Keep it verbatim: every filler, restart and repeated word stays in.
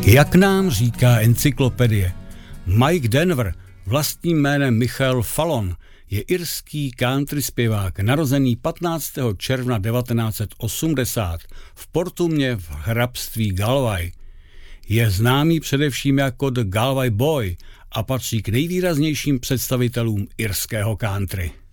Jak nám říká encyklopedie, Mike Denver, vlastním jménem Michael Fallon, je irský country zpěvák, narozený patnáctého června devatenáct set osmdesát v Portumě v hrabství Galway. Je známý především jako The Galway Boy a patří k nejvýraznějším představitelům irského country.